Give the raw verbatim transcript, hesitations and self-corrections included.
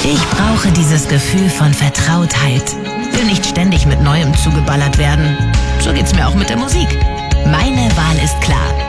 Ich brauche dieses Gefühl von Vertrautheit. Will nicht ständig mit Neuem zugeballert werden. So geht's mir auch mit der Musik. Meine Wahl ist klar.